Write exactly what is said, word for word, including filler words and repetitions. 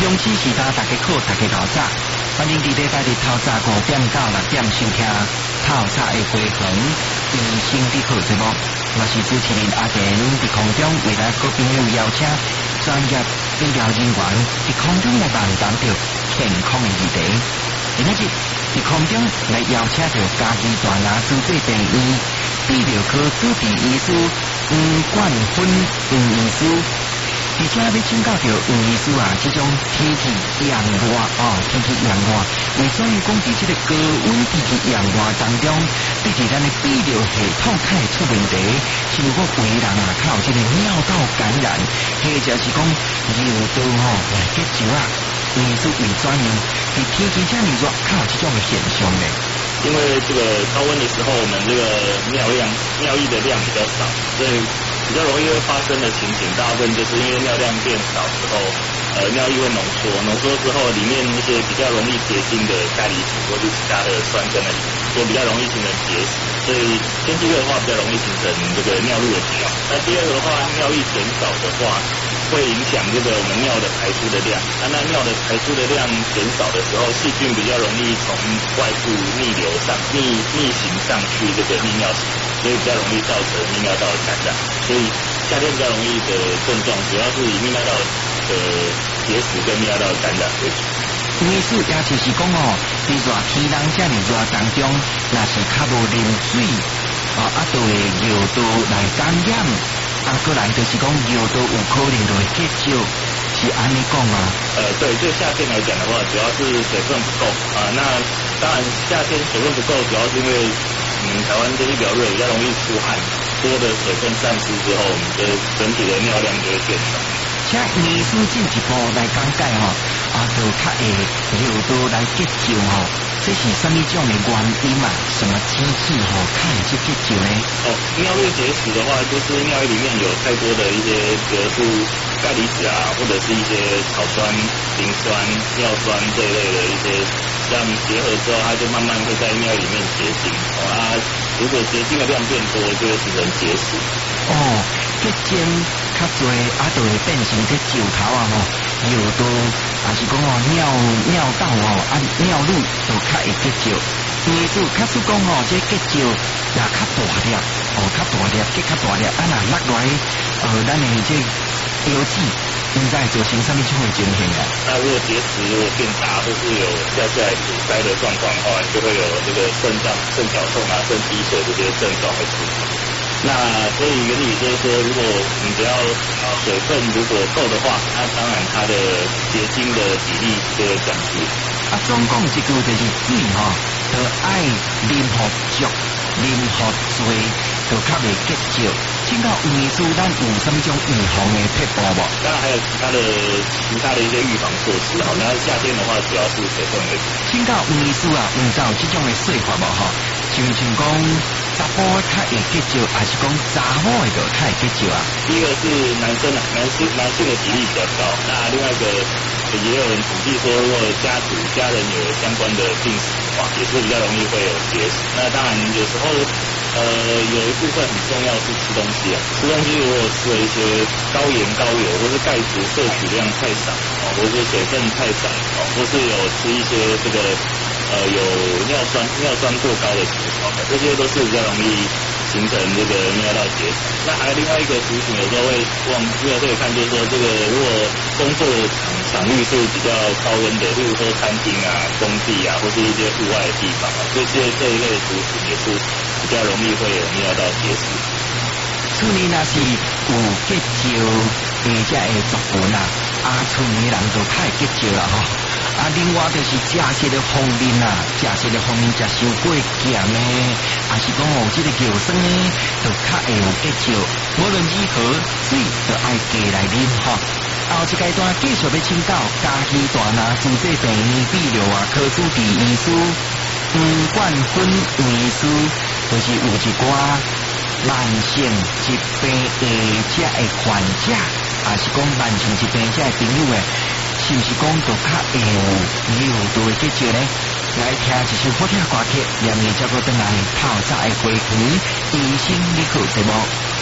中指示大大家考，大家考早。欢迎伫礼拜日透早五点到六点收听透早的回航医生的课节目。我是主持人阿田，伫空中为咱各朋友邀请专业医疗人员伫空中来帮咱着健康的议题。今仔日伫空中来邀请着嘉义大拿主治病院泌尿科主治医师黄冠芬黄医师。而且要请教着黄医师啊，这种天气炎热哦，天气炎热，为什么讲伫这个高温天气炎热当中，对伫咱的泌尿系统较会出问题？是如果有人啊，较有这个尿道感染，或者是讲尿道吼来结石啊，黄医师为怎样伫天气这么热，较有这种的现象呢？ 因为这个高温的时候，我们这个尿量尿液的量比较少，所以比较容易会发生的情形，大部分就是因为尿量变少之后，呃，尿液会浓缩，浓缩之后，里面那些比较容易结晶的钙离子或是其他的酸根呢，就比较容易形成结石，所以天气热的话，比较容易形成这个尿路的结石。那第二个的话，尿液减少的话，会影响这个我们尿的排出的量。那那尿的排出的量减少的时候，细菌比较容易从外部逆流上逆逆行上去这个泌尿系统，所以比较容易造成泌尿道的感染。所以夏天比较容易的症状，主要是以泌尿道的结石跟泌尿道的感染为主。 意思也就是讲哦，伫热天人这么热当中，若是较无啉水啊，啊，就会尿道来感染，啊，过来就是讲尿道有可能就会结石，是安尼讲吗？ 呃，对，对夏天来讲的话，主要是水分不够啊。那当然，夏天水分不够，主要是因为嗯，台湾天气比较热，比较容易出汗，多的水分散失之后，我们的整体的尿量就会变少。 请医师进一步来讲解吼，啊，就较会尿道来结石吼，这是什么种的原因嘛？什么机制吼，较会去结石呢？ 哦，尿路结石的话，就是尿液里面有太多的一些，比如说钙离子啊，或者是一些草酸、磷酸、尿酸这一类的一些，这样结合之后，它就慢慢会在尿液里面结晶。哦啊，如果结晶的量变多，就会形成结石。 哦，结晶较多，啊，就会变成这石头啊吼，尿道还是讲哦尿尿道哦，啊尿路就较会结石。意思较是讲哦，这结石也较大粒，哦较大粒，结较大粒，啊若落来，呃，咱的这标志应该造成什么种的情形啊？ 那如果结石如果变大，或是有掉下来阻塞的状况的话，就会有这个肾脏、肾绞痛啊、肾积水这些症状会出现。那所以原理就是说，如果你只要水分如果够的话，那当然它的结晶的比例就会降低。 啊，总共一句就是水吼，就爱啉好足，啉好多，就较袂结石。请教黄医师，咱有什么种预防的撇步无？ 当然还有其他的其他的一些预防措施。好，那夏天的话，主要是水分为主。 请教黄医师啊，唔知有这种的说法无？吼，像像讲查甫较会结石，还是讲查某的就较会结石啊？ 第一个是男生啊，男性男性的比例比较高。那另外一个也有人统计说，如果家族家人有相关的病史的话，也是比较容易会有结石。那当然有时候呃有一部分很重要是吃东西啊，吃东西如果吃了一些高盐高油，或是钙质摄取量太少，哦，或是水分太少，哦，或是有吃一些这个呃有尿酸尿酸过高的食物，这些都是比较容易形成这个泌尿道结石。那还有另外一个族群，有时候会忘没有这个看，就是说这个如果工作场场域是比较高温的，例如说餐厅啊、工地啊，或是一些户外的地方啊，这些这一类的族群也是比较容易会有泌尿道结石。 厝里若是有结石，或者会作文啊，啊，厝里人就较会结石啦吼。啊，另外就是食食的方面啊，食食的方面食伤过咸的，还是讲哦，这个尿酸呢，就较会有结石。无论如何，水就爱加来啉吼。后一阶段继续要请教嘉义大拿主治病院泌尿外科主治医师黄冠芬黄医师，就是有一寡慢性疾病的这的患者，还是讲慢性疾病这的朋友诶，是不是讲就较会有尿道的结石呢？来听一首好听的歌曲，连夜照顾回来透早的回去医生你好节目。